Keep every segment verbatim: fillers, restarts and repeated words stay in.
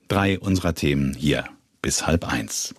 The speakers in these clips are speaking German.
Drei unserer Themen hier bis halb eins.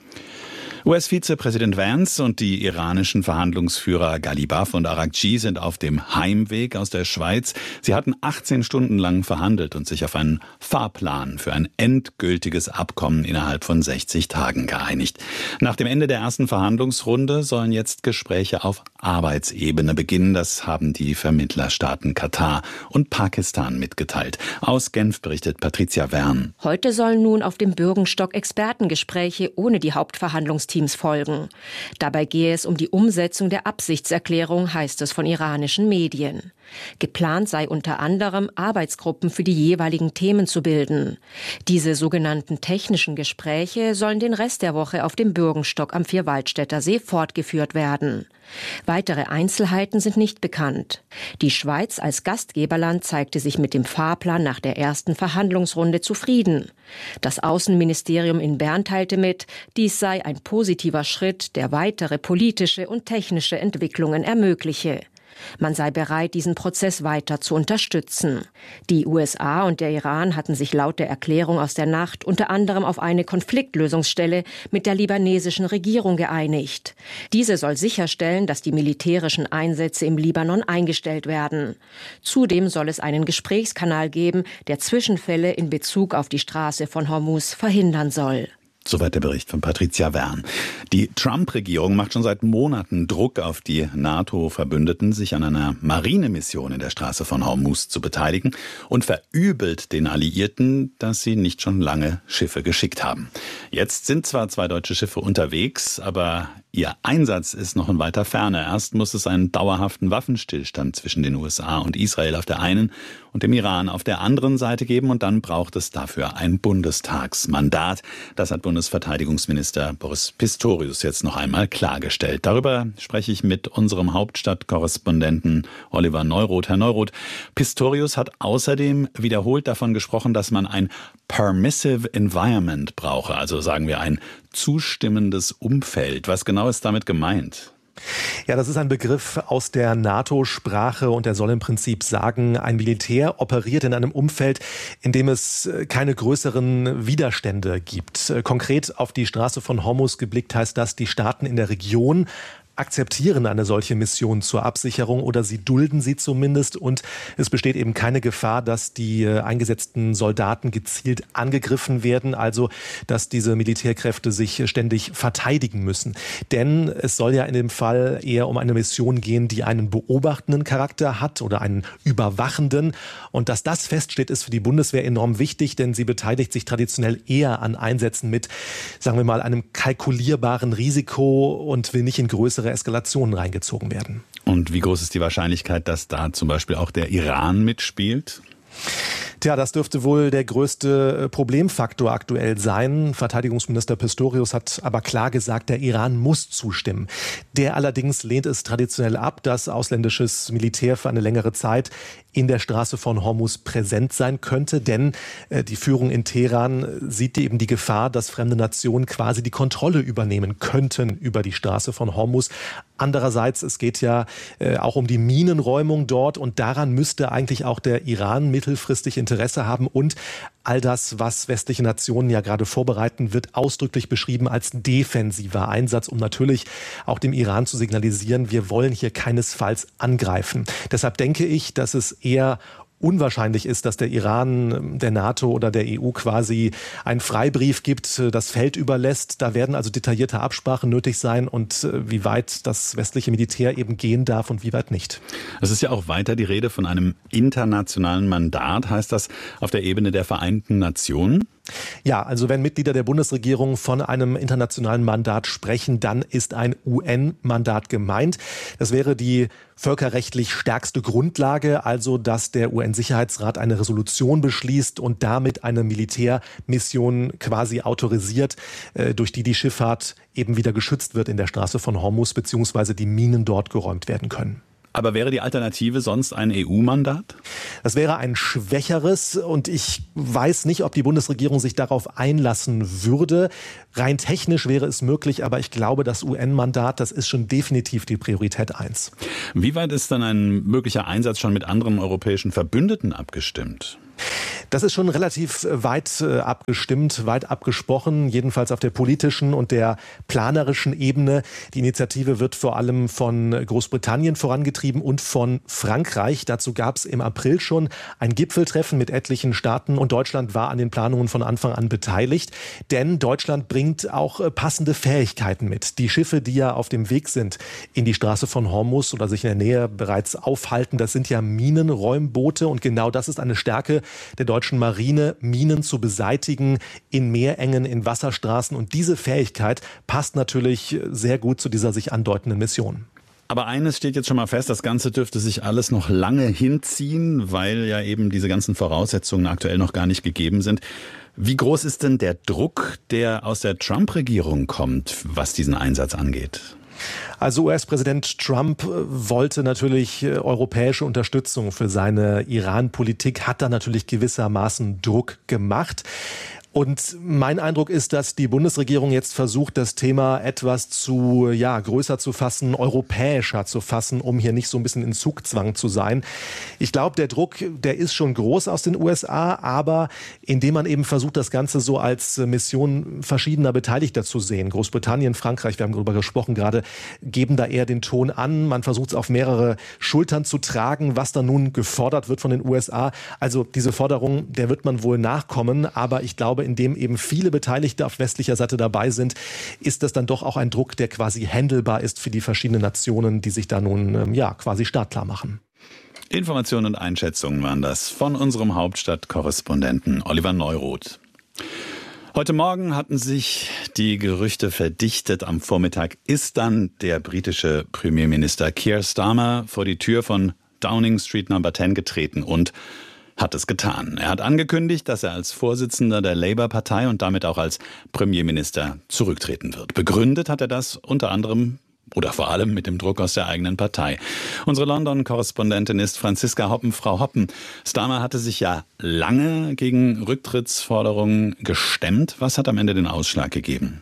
U S-Vizepräsident Vance und die iranischen Verhandlungsführer Ghalibaf und Araghchi sind auf dem Heimweg aus der Schweiz. Sie hatten achtzehn Stunden lang verhandelt und sich auf einen Fahrplan für ein endgültiges Abkommen innerhalb von sechzig Tagen geeinigt. Nach dem Ende der ersten Verhandlungsrunde sollen jetzt Gespräche auf Arbeitsebene beginnen. Das haben die Vermittlerstaaten Katar und Pakistan mitgeteilt. Aus Genf berichtet Patricia Wern. Heute sollen nun auf dem Bürgenstock Expertengespräche ohne die Hauptverhandlungsteams folgen. Dabei gehe es um die Umsetzung der Absichtserklärung, heißt es von iranischen Medien. Geplant sei unter anderem, Arbeitsgruppen für die jeweiligen Themen zu bilden. Diese sogenannten technischen Gespräche sollen den Rest der Woche auf dem Bürgenstock am Vierwaldstätter See fortgeführt werden. Weitere Einzelheiten sind nicht bekannt. Die Schweiz als Gastgeberland zeigte sich mit dem Fahrplan nach der ersten Verhandlungsrunde zufrieden. Das Außenministerium in Bern teilte mit, dies sei ein positiver Schritt, der weitere politische und technische Entwicklungen ermögliche. Man sei bereit, diesen Prozess weiter zu unterstützen. Die U S A und der Iran hatten sich laut der Erklärung aus der Nacht unter anderem auf eine Konfliktlösungsstelle mit der libanesischen Regierung geeinigt. Diese soll sicherstellen, dass die militärischen Einsätze im Libanon eingestellt werden. Zudem soll es einen Gesprächskanal geben, der Zwischenfälle in Bezug auf die Straße von Hormuz verhindern soll. Soweit der Bericht von Patricia Wern. Die Trump-Regierung macht schon seit Monaten Druck auf die NATO-Verbündeten, sich an einer Marinemission in der Straße von Hormuz zu beteiligen und verübelt den Alliierten, dass sie nicht schon lange Schiffe geschickt haben. Jetzt sind zwar zwei deutsche Schiffe unterwegs, aber ihr Einsatz ist noch in weiter Ferne. Erst muss es einen dauerhaften Waffenstillstand zwischen den U S A und Israel auf der einen und dem Iran auf der anderen Seite geben und dann braucht es dafür ein Bundestagsmandat. Das hat Bundesverteidigungsminister Boris Pistorius jetzt noch einmal klargestellt. Darüber spreche ich mit unserem Hauptstadtkorrespondenten Oliver Neuroth. Herr Neuroth, Pistorius hat außerdem wiederholt davon gesprochen, dass man ein permissive environment brauche, also sagen wir ein zustimmendes Umfeld. Was genau ist damit gemeint? Ja, das ist ein Begriff aus der NATO-Sprache und der soll im Prinzip sagen, ein Militär operiert in einem Umfeld, in dem es keine größeren Widerstände gibt. Konkret auf die Straße von Hormuz geblickt heißt das, die Staaten in der Region akzeptieren eine solche Mission zur Absicherung oder sie dulden sie zumindest und es besteht eben keine Gefahr, dass die eingesetzten Soldaten gezielt angegriffen werden, also dass diese Militärkräfte sich ständig verteidigen müssen. Denn es soll ja in dem Fall eher um eine Mission gehen, die einen beobachtenden Charakter hat oder einen überwachenden und dass das feststeht, ist für die Bundeswehr enorm wichtig, denn sie beteiligt sich traditionell eher an Einsätzen mit, sagen wir mal, einem kalkulierbaren Risiko und will nicht in größere Eskalationen reingezogen werden. Und wie groß ist die Wahrscheinlichkeit, dass da zum Beispiel auch der Iran mitspielt? Tja, das dürfte wohl der größte Problemfaktor aktuell sein. Verteidigungsminister Pistorius hat aber klar gesagt, der Iran muss zustimmen. Der allerdings lehnt es traditionell ab, dass ausländisches Militär für eine längere Zeit in der Straße von Hormuz präsent sein könnte, denn äh, die Führung in Teheran sieht eben die Gefahr, dass fremde Nationen quasi die Kontrolle übernehmen könnten über die Straße von Hormuz. Andererseits, es geht ja äh, auch um die Minenräumung dort und daran müsste eigentlich auch der Iran mittelfristig Interesse haben und all das, was westliche Nationen ja gerade vorbereiten, wird ausdrücklich beschrieben als defensiver Einsatz, um natürlich auch dem Iran zu signalisieren, wir wollen hier keinesfalls angreifen. Deshalb denke ich, dass es eher unwahrscheinlich ist, dass der Iran der NATO oder der E U quasi einen Freibrief gibt, das Feld überlässt. Da werden also detaillierte Absprachen nötig sein und wie weit das westliche Militär eben gehen darf und wie weit nicht. Es ist ja auch weiter die Rede von einem internationalen Mandat. Heißt das auf der Ebene der Vereinten Nationen? Ja, also wenn Mitglieder der Bundesregierung von einem internationalen Mandat sprechen, dann ist ein U N-Mandat gemeint. Das wäre die völkerrechtlich stärkste Grundlage, also dass der U N-Sicherheitsrat eine Resolution beschließt und damit eine Militärmission quasi autorisiert, durch die die Schifffahrt eben wieder geschützt wird in der Straße von Hormuz, beziehungsweise die Minen dort geräumt werden können. Aber wäre die Alternative sonst ein E U-Mandat? Das wäre ein schwächeres und ich weiß nicht, ob die Bundesregierung sich darauf einlassen würde. Rein technisch wäre es möglich, aber ich glaube, das U N-Mandat, das ist schon definitiv die Priorität eins. Wie weit ist dann ein möglicher Einsatz schon mit anderen europäischen Verbündeten abgestimmt? Das ist schon relativ weit äh, abgestimmt, weit abgesprochen, jedenfalls auf der politischen und der planerischen Ebene. Die Initiative wird vor allem von Großbritannien vorangetrieben und von Frankreich. Dazu gab es im April schon ein Gipfeltreffen mit etlichen Staaten und Deutschland war an den Planungen von Anfang an beteiligt. Denn Deutschland bringt auch äh, passende Fähigkeiten mit. Die Schiffe, die ja auf dem Weg sind in die Straße von Hormuz oder sich in der Nähe bereits aufhalten, das sind ja Minenräumboote und genau das ist eine Stärke der deutschen Marine, Minen zu beseitigen in Meerengen, in Wasserstraßen. Und diese Fähigkeit passt natürlich sehr gut zu dieser sich andeutenden Mission. Aber eines steht jetzt schon mal fest, das Ganze dürfte sich alles noch lange hinziehen, weil ja eben diese ganzen Voraussetzungen aktuell noch gar nicht gegeben sind. Wie groß ist denn der Druck, der aus der Trump-Regierung kommt, was diesen Einsatz angeht? Also U S-Präsident Trump wollte natürlich europäische Unterstützung für seine Iran-Politik, hat da natürlich gewissermaßen Druck gemacht. Und mein Eindruck ist, dass die Bundesregierung jetzt versucht, das Thema etwas zu, ja, größer zu fassen, europäischer zu fassen, um hier nicht so ein bisschen in Zugzwang zu sein. Ich glaube, der Druck, der ist schon groß aus den U S A, aber indem man eben versucht, das Ganze so als Mission verschiedener Beteiligter zu sehen. Großbritannien, Frankreich, wir haben darüber gesprochen gerade, geben da eher den Ton an. Man versucht es auf mehrere Schultern zu tragen, was da nun gefordert wird von den U S A. Also diese Forderung, der wird man wohl nachkommen, aber ich glaube, in dem eben viele Beteiligte auf westlicher Seite dabei sind, ist das dann doch auch ein Druck, der quasi handelbar ist für die verschiedenen Nationen, die sich da nun ja quasi startklar machen. Informationen und Einschätzungen waren das von unserem Hauptstadtkorrespondenten Oliver Neuroth. Heute Morgen hatten sich die Gerüchte verdichtet. Am Vormittag ist dann der britische Premierminister Keir Starmer vor die Tür von Downing Street Number zehn getreten und hat es getan. Er hat angekündigt, dass er als Vorsitzender der Labour-Partei und damit auch als Premierminister zurücktreten wird. Begründet hat er das unter anderem oder vor allem mit dem Druck aus der eigenen Partei. Unsere London-Korrespondentin ist Franziska Hoppen. Frau Hoppen, Starmer hatte sich ja lange gegen Rücktrittsforderungen gestemmt. Was hat am Ende den Ausschlag gegeben?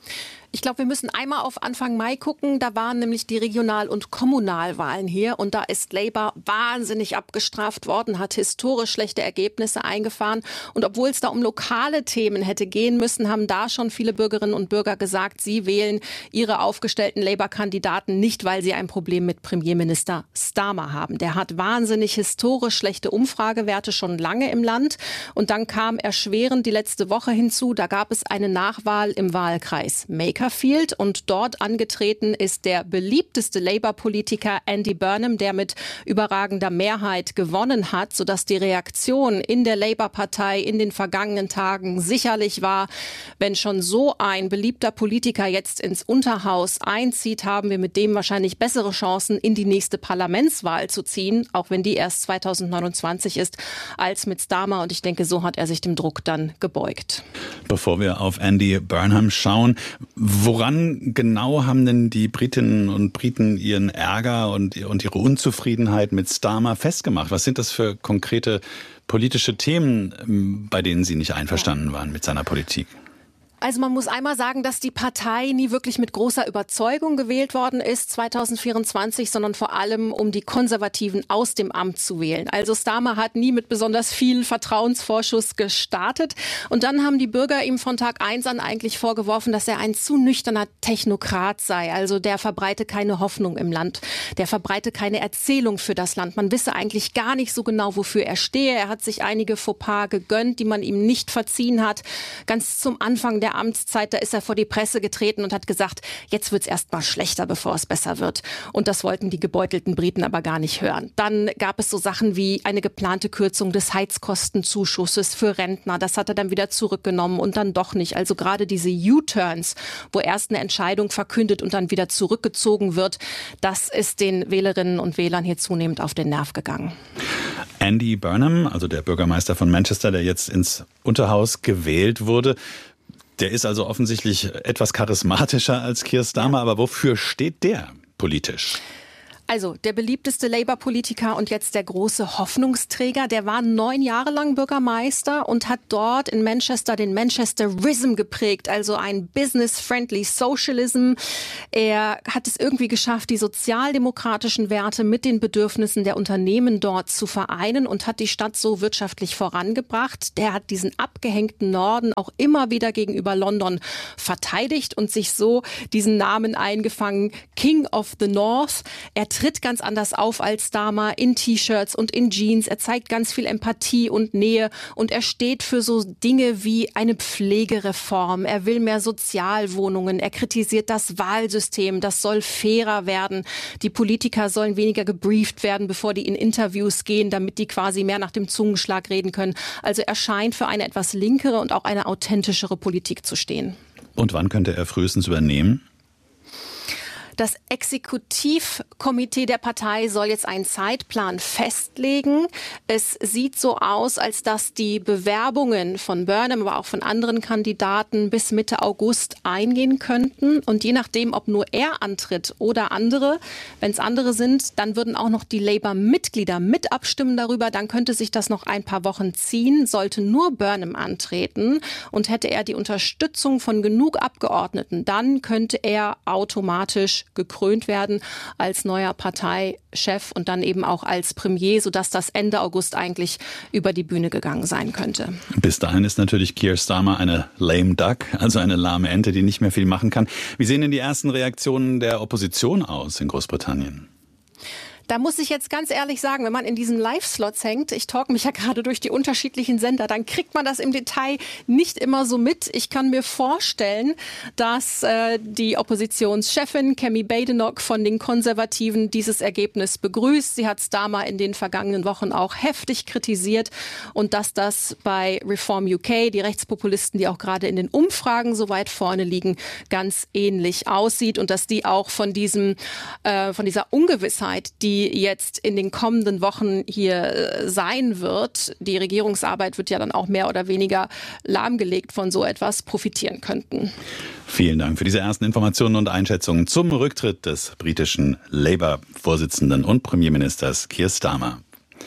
Ich glaube, wir müssen einmal auf Anfang Mai gucken. Da waren nämlich die Regional- und Kommunalwahlen hier. Und da ist Labour wahnsinnig abgestraft worden, hat historisch schlechte Ergebnisse eingefahren. Und obwohl es da um lokale Themen hätte gehen müssen, haben da schon viele Bürgerinnen und Bürger gesagt, sie wählen ihre aufgestellten Labour-Kandidaten nicht, weil sie ein Problem mit Premierminister Starmer haben. Der hat wahnsinnig historisch schlechte Umfragewerte schon lange im Land. Und dann kam erschwerend die letzte Woche hinzu. Da gab es eine Nachwahl im Wahlkreis Makerfield und dort angetreten ist der beliebteste Labour-Politiker Andy Burnham, der mit überragender Mehrheit gewonnen hat, sodass die Reaktion in der Labour-Partei in den vergangenen Tagen sicherlich war, wenn schon so ein beliebter Politiker jetzt ins Unterhaus einzieht, haben wir mit dem wahrscheinlich bessere Chancen, in die nächste Parlamentswahl zu ziehen, auch wenn die erst zweitausendneunundzwanzig ist, als mit Starmer. Und ich denke, so hat er sich dem Druck dann gebeugt. Bevor wir auf Andy Burnham schauen, woran genau haben denn die Britinnen und Briten ihren Ärger und, und ihre Unzufriedenheit mit Starmer festgemacht? Was sind das für konkrete politische Themen, bei denen Sie nicht einverstanden waren mit seiner Politik? Also man muss einmal sagen, dass die Partei nie wirklich mit großer Überzeugung gewählt worden ist zweitausendvierundzwanzig, sondern vor allem, um die Konservativen aus dem Amt zu wählen. Also Starmer hat nie mit besonders viel Vertrauensvorschuss gestartet. Und dann haben die Bürger ihm von Tag eins an eigentlich vorgeworfen, dass er ein zu nüchterner Technokrat sei. Also der verbreite keine Hoffnung im Land. Der verbreite keine Erzählung für das Land. Man wisse eigentlich gar nicht so genau, wofür er stehe. Er hat sich einige Fauxpas gegönnt, die man ihm nicht verziehen hat. Ganz zum Anfang der der Amtszeit, da ist er vor die Presse getreten und hat gesagt, jetzt wird's erst mal schlechter, bevor es besser wird. Und das wollten die gebeutelten Briten aber gar nicht hören. Dann gab es so Sachen wie eine geplante Kürzung des Heizkostenzuschusses für Rentner. Das hat er dann wieder zurückgenommen und dann doch nicht. Also gerade diese U-Turns, wo erst eine Entscheidung verkündet und dann wieder zurückgezogen wird, das ist den Wählerinnen und Wählern hier zunehmend auf den Nerv gegangen. Andy Burnham, also der Bürgermeister von Manchester, der jetzt ins Unterhaus gewählt wurde, der ist also offensichtlich etwas charismatischer als Keir Starmer, aber wofür steht der politisch? Also der beliebteste Labour-Politiker und jetzt der große Hoffnungsträger, der war neun Jahre lang Bürgermeister und hat dort in Manchester den Manchesterism geprägt, also ein business-friendly Socialism. Er hat es irgendwie geschafft, die sozialdemokratischen Werte mit den Bedürfnissen der Unternehmen dort zu vereinen und hat die Stadt so wirtschaftlich vorangebracht. Der hat diesen abgehängten Norden auch immer wieder gegenüber London verteidigt und sich so diesen Namen eingefangen, King of the North. Er tritt ganz anders auf als damals in T-Shirts und in Jeans. Er zeigt ganz viel Empathie und Nähe und er steht für so Dinge wie eine Pflegereform. Er will mehr Sozialwohnungen. Er kritisiert das Wahlsystem. Das soll fairer werden. Die Politiker sollen weniger gebrieft werden, bevor die in Interviews gehen, damit die quasi mehr nach dem Zungenschlag reden können. Also er scheint für eine etwas linkere und auch eine authentischere Politik zu stehen. Und wann könnte er frühestens übernehmen? Das Exekutivkomitee der Partei soll jetzt einen Zeitplan festlegen. Es sieht so aus, als dass die Bewerbungen von Burnham, aber auch von anderen Kandidaten bis Mitte August eingehen könnten. Und je nachdem, ob nur er antritt oder andere, wenn es andere sind, dann würden auch noch die Labour-Mitglieder mit abstimmen darüber. Dann könnte sich das noch ein paar Wochen ziehen. Sollte nur Burnham antreten und hätte er die Unterstützung von genug Abgeordneten, dann könnte er automatisch gekrönt werden als neuer Parteichef und dann eben auch als Premier, sodass das Ende August eigentlich über die Bühne gegangen sein könnte. Bis dahin ist natürlich Keir Starmer eine lame duck, also eine lahme Ente, die nicht mehr viel machen kann. Wie sehen denn die ersten Reaktionen der Opposition aus in Großbritannien? Da muss ich jetzt ganz ehrlich sagen, wenn man in diesen Live-Slots hängt, ich talk mich ja gerade durch die unterschiedlichen Sender, dann kriegt man das im Detail nicht immer so mit. Ich kann mir vorstellen, dass äh, die Oppositionschefin Kemi Badenoch von den Konservativen dieses Ergebnis begrüßt. Sie hat Starmer in den vergangenen Wochen auch heftig kritisiert und dass das bei Reform U K, die Rechtspopulisten, die auch gerade in den Umfragen so weit vorne liegen, ganz ähnlich aussieht und dass die auch von diesem, äh, von dieser Ungewissheit, die jetzt in den kommenden Wochen hier sein wird, die Regierungsarbeit wird ja dann auch mehr oder weniger lahmgelegt von so etwas, profitieren könnten. Vielen Dank für diese ersten Informationen und Einschätzungen zum Rücktritt des britischen Labour-Vorsitzenden und Premierministers Keir Starmer.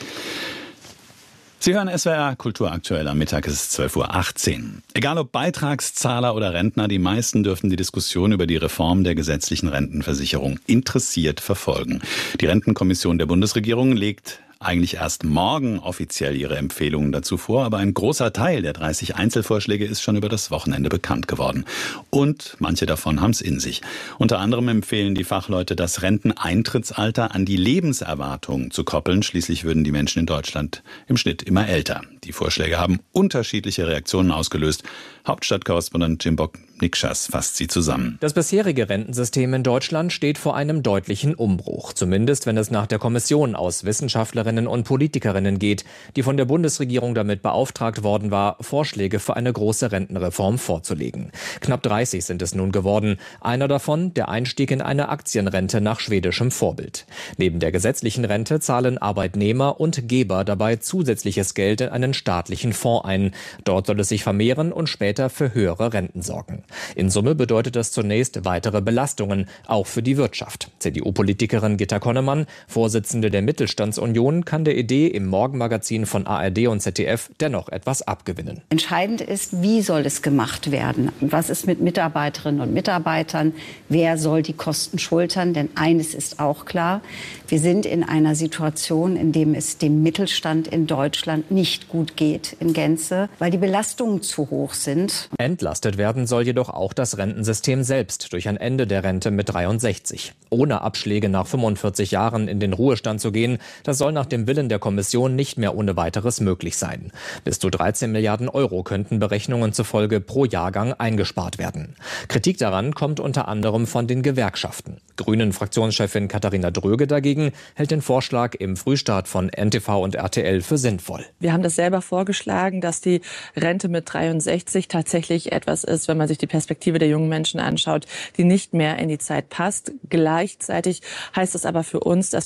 Sie hören S W R Kultur aktuell, am Mittag ist es zwölf Uhr achtzehn. Egal ob Beitragszahler oder Rentner, die meisten dürften die Diskussion über die Reform der gesetzlichen Rentenversicherung interessiert verfolgen. Die Rentenkommission der Bundesregierung legt eigentlich erst morgen offiziell ihre Empfehlungen dazu vor, aber ein großer Teil der dreißig Einzelvorschläge ist schon über das Wochenende bekannt geworden. Und manche davon haben es in sich. Unter anderem empfehlen die Fachleute, das Renteneintrittsalter an die Lebenserwartung zu koppeln. Schließlich würden die Menschen in Deutschland im Schnitt immer älter. Die Vorschläge haben unterschiedliche Reaktionen ausgelöst. Hauptstadtkorrespondent Jim Bock-Nikschas fasst sie zusammen. Das bisherige Rentensystem in Deutschland steht vor einem deutlichen Umbruch. Zumindest wenn es nach der Kommission aus Wissenschaftlerinnen und Politikerinnen geht, die von der Bundesregierung damit beauftragt worden war, Vorschläge für eine große Rentenreform vorzulegen. Knapp dreißig sind es nun geworden. Einer davon der Einstieg in eine Aktienrente nach schwedischem Vorbild. Neben der gesetzlichen Rente zahlen Arbeitnehmer und Geber dabei zusätzliches Geld in einen staatlichen Fonds ein. Dort soll es sich vermehren und später für höhere Renten sorgen. In Summe bedeutet das zunächst weitere Belastungen, auch für die Wirtschaft. C D U-Politikerin Gitta Konnemann, Vorsitzende der Mittelstandsunion, kann der Idee im Morgenmagazin von A R D und Z D F dennoch etwas abgewinnen. Entscheidend ist, wie soll es gemacht werden? Was ist mit Mitarbeiterinnen und Mitarbeitern? Wer soll die Kosten schultern? Denn eines ist auch klar, wir sind in einer Situation, in der es dem Mittelstand in Deutschland nicht gut geht in Gänze, weil die Belastungen zu hoch sind. Entlastet werden soll jedoch auch das Rentensystem selbst durch ein Ende der Rente mit dreiundsechzig. Ohne Abschläge nach fünfundvierzig Jahren in den Ruhestand zu gehen, das soll nach dem Willen der Kommission nicht mehr ohne weiteres möglich sein. Bis zu dreizehn Milliarden Euro könnten Berechnungen zufolge pro Jahrgang eingespart werden. Kritik daran kommt unter anderem von den Gewerkschaften. Grünen-Fraktionschefin Katharina Dröge dagegen hält den Vorschlag im Frühstart von N T V und R T L für sinnvoll. Wir haben das selber vorgeschlagen, dass die Rente mit dreiundsechzig tatsächlich etwas ist, wenn man sich die Perspektive der jungen Menschen anschaut, die nicht mehr in die Zeit passt. Gleichzeitig heißt es aber für uns, dass wir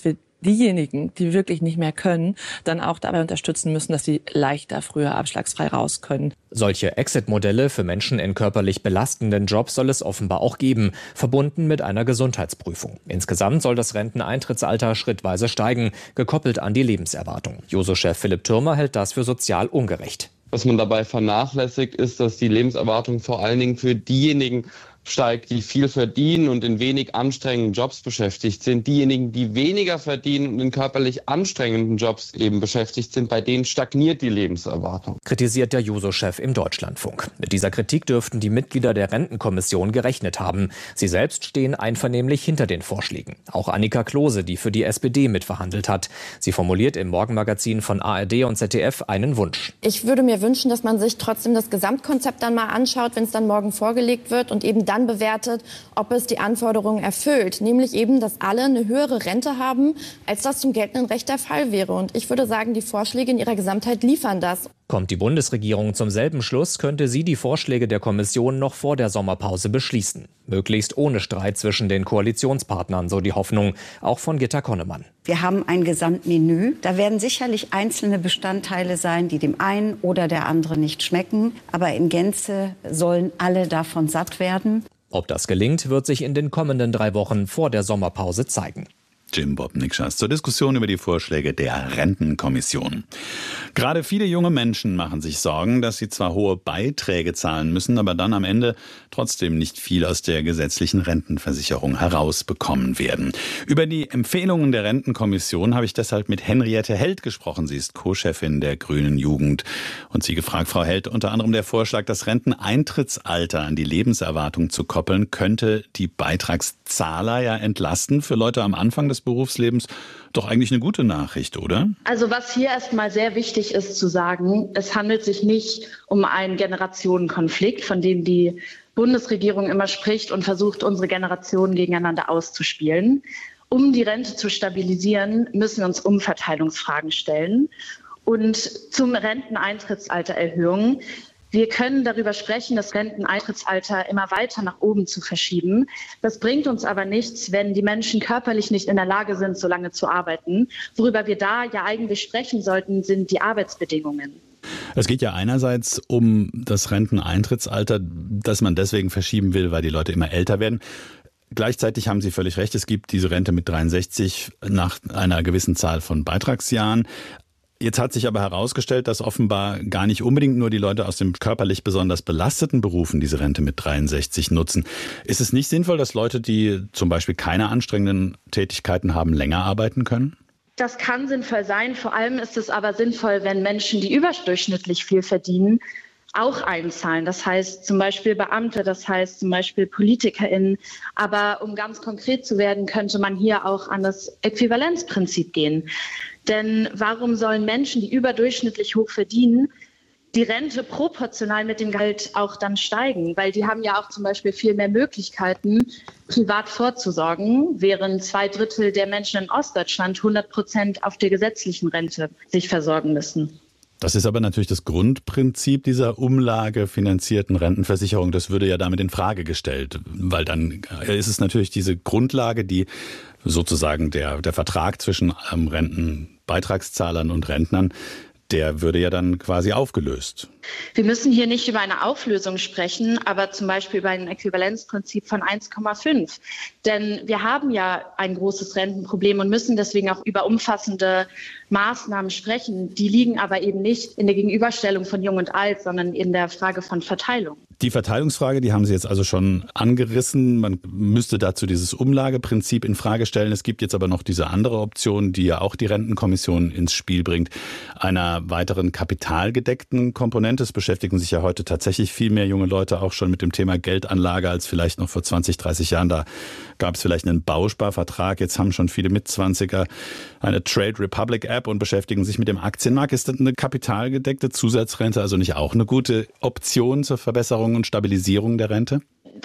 diejenigen, die wirklich nicht mehr können, dann auch dabei unterstützen müssen, dass sie leichter, früher abschlagsfrei raus können. Solche Exit-Modelle für Menschen in körperlich belastenden Jobs soll es offenbar auch geben, verbunden mit einer Gesundheitsprüfung. Insgesamt soll das Renteneintrittsalter schrittweise steigen, gekoppelt an die Lebenserwartung. Juso-Chef Philipp Türmer hält das für sozial ungerecht. Was man dabei vernachlässigt, ist, dass die Lebenserwartung vor allen Dingen für diejenigen steigt, die viel verdienen und in wenig anstrengenden Jobs beschäftigt sind. Diejenigen, die weniger verdienen und in körperlich anstrengenden Jobs eben beschäftigt sind, bei denen stagniert die Lebenserwartung. Kritisiert der Juso-Chef im Deutschlandfunk. Mit dieser Kritik dürften die Mitglieder der Rentenkommission gerechnet haben. Sie selbst stehen einvernehmlich hinter den Vorschlägen. Auch Annika Klose, die für die S P D mitverhandelt hat. Sie formuliert im Morgenmagazin von A R D und Z D F einen Wunsch. Ich würde mir wünschen, dass man sich trotzdem das Gesamtkonzept dann mal anschaut, wenn es dann morgen vorgelegt wird und eben dann bewertet, ob es die Anforderungen erfüllt. Nämlich eben, dass alle eine höhere Rente haben, als das zum geltenden Recht der Fall wäre. Und ich würde sagen, die Vorschläge in ihrer Gesamtheit liefern das. Kommt die Bundesregierung zum selben Schluss, könnte sie die Vorschläge der Kommission noch vor der Sommerpause beschließen. Möglichst ohne Streit zwischen den Koalitionspartnern, so die Hoffnung, auch von Gitta Konnemann. Wir haben ein Gesamtmenü. Da werden sicherlich einzelne Bestandteile sein, die dem einen oder der anderen nicht schmecken. Aber in Gänze sollen alle davon satt werden. Ob das gelingt, wird sich in den kommenden drei Wochen vor der Sommerpause zeigen. Jim Bob Nikschas zur Diskussion über die Vorschläge der Rentenkommission. Gerade viele junge Menschen machen sich Sorgen, dass sie zwar hohe Beiträge zahlen müssen, aber dann am Ende trotzdem nicht viel aus der gesetzlichen Rentenversicherung herausbekommen werden. Über die Empfehlungen der Rentenkommission habe ich deshalb mit Henriette Held gesprochen. Sie ist Co-Chefin der Grünen Jugend. Und sie gefragt, Frau Held, unter anderem der Vorschlag, das Renteneintrittsalter an die Lebenserwartung zu koppeln, könnte die Beitragszahler ja entlasten. Für Leute am Anfang des Berufslebens doch eigentlich eine gute Nachricht, oder? Also was hier erstmal sehr wichtig ist zu sagen, es handelt sich nicht um einen Generationenkonflikt, von dem die Bundesregierung immer spricht und versucht, unsere Generationen gegeneinander auszuspielen. Um die Rente zu stabilisieren, müssen wir uns Umverteilungsfragen stellen. Und zum Renteneintrittsaltererhöhung. Wir können darüber sprechen, das Renteneintrittsalter immer weiter nach oben zu verschieben. Das bringt uns aber nichts, wenn die Menschen körperlich nicht in der Lage sind, so lange zu arbeiten. Worüber wir da ja eigentlich sprechen sollten, sind die Arbeitsbedingungen. Es geht ja einerseits um das Renteneintrittsalter, das man deswegen verschieben will, weil die Leute immer älter werden. Gleichzeitig haben Sie völlig recht, es gibt diese Rente mit dreiundsechzig nach einer gewissen Zahl von Beitragsjahren. Jetzt hat sich aber herausgestellt, dass offenbar gar nicht unbedingt nur die Leute aus den körperlich besonders belasteten Berufen diese Rente mit dreiundsechzig nutzen. Ist es nicht sinnvoll, dass Leute, die zum Beispiel keine anstrengenden Tätigkeiten haben, länger arbeiten können? Das kann sinnvoll sein. Vor allem ist es aber sinnvoll, wenn Menschen, die überdurchschnittlich viel verdienen, auch einzahlen. Das heißt zum Beispiel Beamte, das heißt zum Beispiel PolitikerInnen. Aber um ganz konkret zu werden, könnte man hier auch an das Äquivalenzprinzip gehen. Denn warum sollen Menschen, die überdurchschnittlich hoch verdienen, die Rente proportional mit dem Gehalt auch dann steigen? Weil die haben ja auch zum Beispiel viel mehr Möglichkeiten, privat vorzusorgen, während zwei Drittel der Menschen in Ostdeutschland hundert Prozent auf der gesetzlichen Rente sich versorgen müssen. Das ist aber natürlich das Grundprinzip dieser umlagefinanzierten Rentenversicherung. Das würde ja damit in Frage gestellt, weil dann ist es natürlich diese Grundlage, die sozusagen der, der Vertrag zwischen ähm, Rentenbeitragszahlern und Rentnern, der würde ja dann quasi aufgelöst. Wir müssen hier nicht über eine Auflösung sprechen, aber zum Beispiel über ein Äquivalenzprinzip von eins Komma fünf. Denn wir haben ja ein großes Rentenproblem und müssen deswegen auch über umfassende Maßnahmen sprechen. Die liegen aber eben nicht in der Gegenüberstellung von Jung und Alt, sondern in der Frage von Verteilung. Die Verteilungsfrage, die haben Sie jetzt also schon angerissen. Man müsste dazu dieses Umlageprinzip in Frage stellen. Es gibt jetzt aber noch diese andere Option, die ja auch die Rentenkommission ins Spiel bringt, einer weiteren kapitalgedeckten Komponente. Es beschäftigen sich ja heute tatsächlich viel mehr junge Leute auch schon mit dem Thema Geldanlage als vielleicht noch vor zwanzig, dreißig Jahren. Da gab es vielleicht einen Bausparvertrag. Jetzt haben schon viele Mitzwanziger eine Trade Republic App und beschäftigen sich mit dem Aktienmarkt. Ist das eine kapitalgedeckte Zusatzrente also nicht auch eine gute Option zur Verbesserung und Stabilisierung der Rente?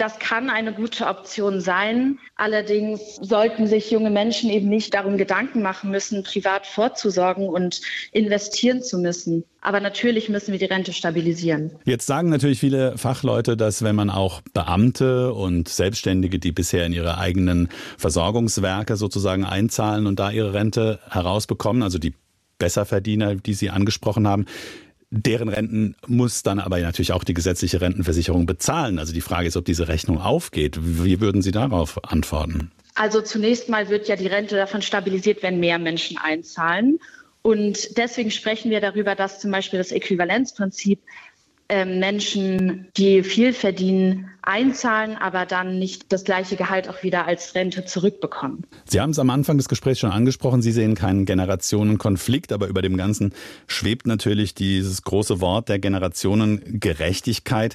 Das kann eine gute Option sein. Allerdings sollten sich junge Menschen eben nicht darum Gedanken machen müssen, privat vorzusorgen und investieren zu müssen. Aber natürlich müssen wir die Rente stabilisieren. Jetzt sagen natürlich viele Fachleute, dass wenn man auch Beamte und Selbstständige, die bisher in ihre eigenen Versorgungswerke sozusagen einzahlen und da ihre Rente herausbekommen, also die Besserverdiener, die Sie angesprochen haben, deren Renten muss dann aber natürlich auch die gesetzliche Rentenversicherung bezahlen. Also die Frage ist, ob diese Rechnung aufgeht. Wie würden Sie darauf antworten? Also zunächst mal wird ja die Rente davon stabilisiert, wenn mehr Menschen einzahlen. Und deswegen sprechen wir darüber, dass zum Beispiel das Äquivalenzprinzip äh, Menschen, die viel verdienen, einzahlen, aber dann nicht das gleiche Gehalt auch wieder als Rente zurückbekommen. Sie haben es am Anfang des Gesprächs schon angesprochen, Sie sehen keinen Generationenkonflikt, aber über dem Ganzen schwebt natürlich dieses große Wort der Generationengerechtigkeit.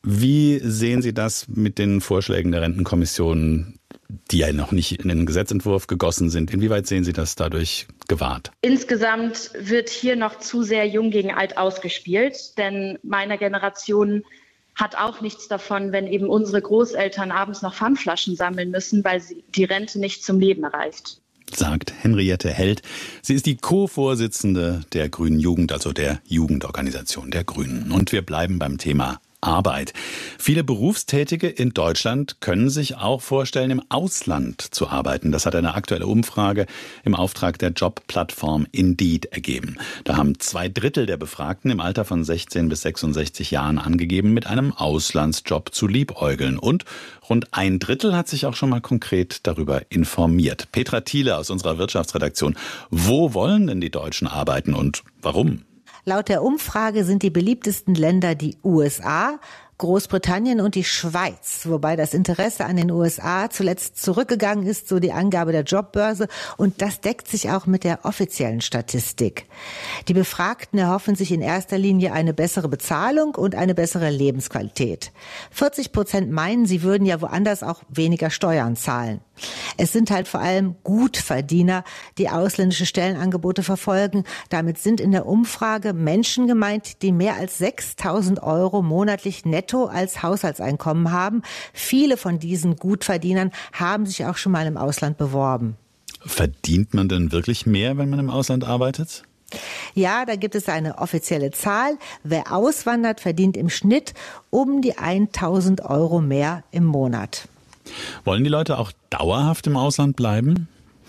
Wie sehen Sie das mit den Vorschlägen der Rentenkommission, die ja noch nicht in den Gesetzentwurf gegossen sind? Inwieweit sehen Sie das dadurch gewahrt? Insgesamt wird hier noch zu sehr jung gegen alt ausgespielt, denn meiner Generation hat auch nichts davon, wenn eben unsere Großeltern abends noch Pfandflaschen sammeln müssen, weil sie die Rente nicht zum Leben reicht. Sagt Henriette Held. Sie ist die Co-Vorsitzende der Grünen Jugend, also der Jugendorganisation der Grünen. Und wir bleiben beim Thema Arbeit. Viele Berufstätige in Deutschland können sich auch vorstellen, im Ausland zu arbeiten. Das hat eine aktuelle Umfrage im Auftrag der Jobplattform Indeed ergeben. Da haben zwei Drittel der Befragten im Alter von sechzehn bis sechsundsechzig Jahren angegeben, mit einem Auslandsjob zu liebäugeln. Und rund ein Drittel hat sich auch schon mal konkret darüber informiert. Petra Thiele aus unserer Wirtschaftsredaktion. Wo wollen denn die Deutschen arbeiten und warum? Laut der Umfrage sind die beliebtesten Länder die U S A, Großbritannien und die Schweiz, wobei das Interesse an den U S A zuletzt zurückgegangen ist, so die Angabe der Jobbörse, und das deckt sich auch mit der offiziellen Statistik. Die Befragten erhoffen sich in erster Linie eine bessere Bezahlung und eine bessere Lebensqualität. vierzig Prozent meinen, sie würden ja woanders auch weniger Steuern zahlen. Es sind halt vor allem Gutverdiener, die ausländische Stellenangebote verfolgen. Damit sind in der Umfrage Menschen gemeint, die mehr als sechstausend Euro monatlich netto als Haushaltseinkommen haben. Viele von diesen Gutverdienern haben sich auch schon mal im Ausland beworben. Verdient man denn wirklich mehr, wenn man im Ausland arbeitet? Ja, da gibt es eine offizielle Zahl. Wer auswandert, verdient im Schnitt um die tausend Euro mehr im Monat. Wollen die Leute auch dauerhaft im Ausland bleiben?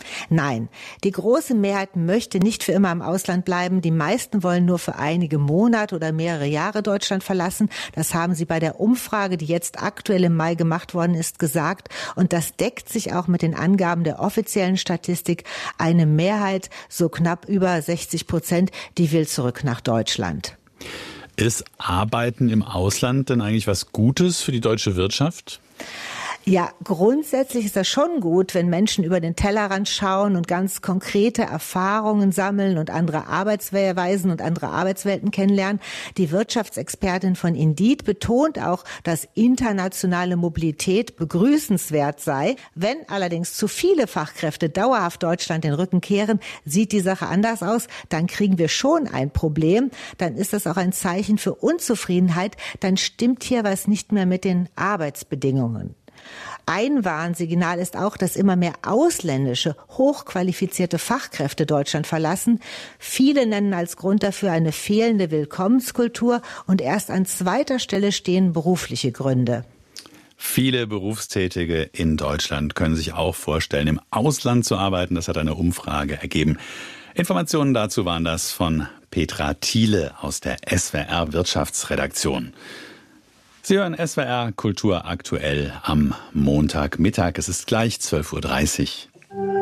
Nein, die große Mehrheit möchte nicht für immer im Ausland bleiben. Die meisten wollen nur für einige Monate oder mehrere Jahre Deutschland verlassen. Das haben sie bei der Umfrage, die jetzt aktuell im Mai gemacht worden ist, gesagt. Und das deckt sich auch mit den Angaben der offiziellen Statistik. Eine Mehrheit, so knapp über sechzig Prozent, die will zurück nach Deutschland. Ist Arbeiten im Ausland denn eigentlich was Gutes für die deutsche Wirtschaft? Ja, grundsätzlich ist das schon gut, wenn Menschen über den Tellerrand schauen und ganz konkrete Erfahrungen sammeln und andere Arbeitsweisen und andere Arbeitswelten kennenlernen. Die Wirtschaftsexpertin von Indeed betont auch, dass internationale Mobilität begrüßenswert sei. Wenn allerdings zu viele Fachkräfte dauerhaft Deutschland den Rücken kehren, sieht die Sache anders aus. Dann kriegen wir schon ein Problem. Dann ist das auch ein Zeichen für Unzufriedenheit. Dann stimmt hier was nicht mehr mit den Arbeitsbedingungen. Ein Warnsignal ist auch, dass immer mehr ausländische, hochqualifizierte Fachkräfte Deutschland verlassen. Viele nennen als Grund dafür eine fehlende Willkommenskultur und erst an zweiter Stelle stehen berufliche Gründe. Viele Berufstätige in Deutschland können sich auch vorstellen, im Ausland zu arbeiten. Das hat eine Umfrage ergeben. Informationen dazu waren das von Petra Thiele aus der S W R Wirtschaftsredaktion. Sie hören S W R Kultur aktuell am Montagmittag. Es ist gleich zwölf Uhr dreißig.